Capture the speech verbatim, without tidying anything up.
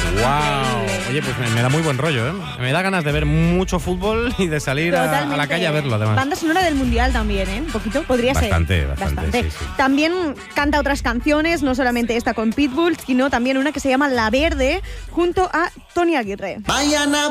Wow. Oye, pues me, me da muy buen rollo, ¿eh? Me da ganas de ver mucho fútbol y de salir a, a la calle a verlo, además. Banda sonora del Mundial también, ¿eh? Un poquito, podría bastante, ser. Bastante, bastante. Sí, sí. También canta otras canciones, no solamente esta con Pitbull, sino también una que se llama La Verde, junto a Tony Aguirre. Mañana